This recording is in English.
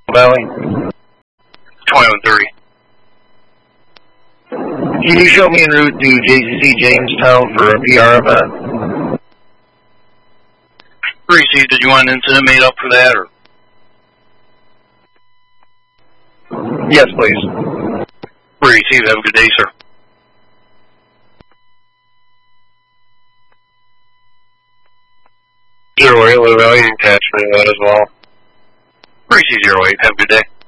Valley. 2130. Can you show me en route to JCC Jamestown for a PR event? Reese, did you want an incident made up for that, or? Yes, please. Reese, have a good day, sir. 08 Low Valley, you can catch me in that as well. Reese 08, have a good day.